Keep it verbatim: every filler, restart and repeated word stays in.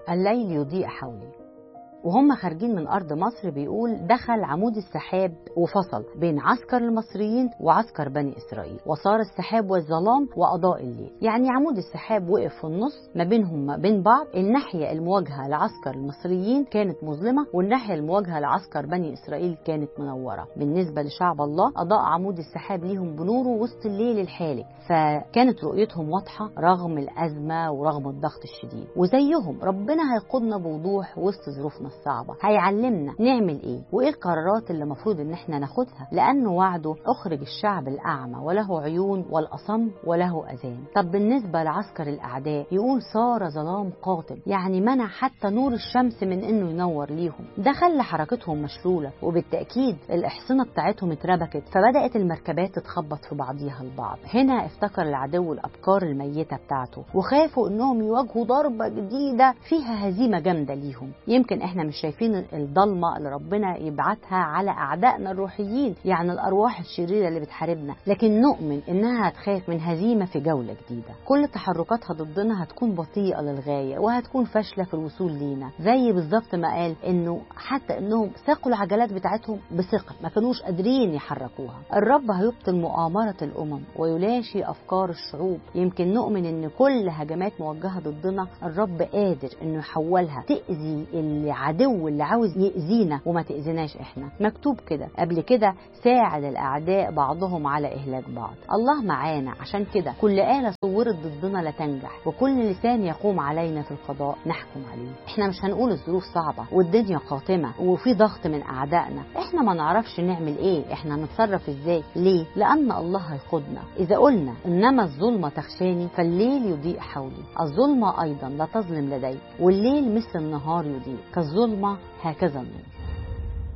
الليل يضيء حولي. وهم خارجين من أرض مصر بيقول دخل عمود السحاب وفصل بين عسكر المصريين وعسكر بني إسرائيل، وصار السحاب والظلام وأضاء الليل. يعني عمود السحاب وقف في النص ما بينهم ما بين بعض. الناحية المواجهة لعسكر المصريين كانت مظلمة، والناحية المواجهة لعسكر بني إسرائيل كانت منورة. بالنسبة لشعب الله أضاء عمود السحاب ليهم بنوره وسط الليل الحالك، فكانت رؤيتهم واضحة رغم الأزمة ورغم الضغط الشديد. وزيهم ربنا هيقودنا بوضوح وسط ظروفنا الصعبة، هيعلمنا نعمل ايه وايه القرارات اللي مفروض ان احنا ناخدها، لانه وعده اخرج الشعب الاعمى وله عيون والاصم وله اذان. طب بالنسبة لعسكر الاعداء يقول صار ظلام قاتل، يعني منع حتى نور الشمس من انه ينور ليهم. ده خلى حركتهم مشلولة، وبالتأكيد الاحصنة بتاعتهم اتربكت، فبدأت المركبات تتخبط في بعضيها البعض. هنا افتكر العدو الابكار الميتة بتاعته، وخافوا انهم يواجهوا ضربة جديدة فيها هزيمة جامدة ليهم. يمكن احنا مش شايفين الضلمة اللي ربنا يبعتها على أعدائنا الروحيين، يعني الأرواح الشريرة اللي بتحاربنا، لكن نؤمن إنها هتخاف من هزيمة في جولة جديدة. كل تحركاتها ضدنا هتكون بطيئة للغاية وهتكون فاشلة في الوصول لينا، زي بالظبط ما قال إنه حتى إنهم ساقوا العجلات بتاعتهم بثقل ما كانوش قادرين يحركوها. الرب هيبطل مؤامرة الأمم ويلاشي أفكار الشعوب. يمكن نؤمن إن كل هجمات موجهة ضدنا الرب قادر إنه يحولها تأذي اللي عدو اللي عاوز يأذينا وما تأذيناش احنا. مكتوب كده قبل كده ساعد الأعداء بعضهم على إهلاك بعض. الله معانا، عشان كده كل آلة صورت ضدنا لا تنجح، وكل لسان يقوم علينا في القضاء نحكم عليه. احنا مش هنقول الظروف صعبة والدنيا قاتمة وفي ضغط من أعدائنا، احنا ما نعرفش نعمل ايه، احنا هنتصرف ازاي. ليه؟ لأن الله هيقودنا. إذا قلنا إنما الظلمة تخشاني فالليل يضيء حولي، الظلمة أيضا لا تظلم لدي، والليل مثل النهار يضيء، كالظلمة هكذا النور.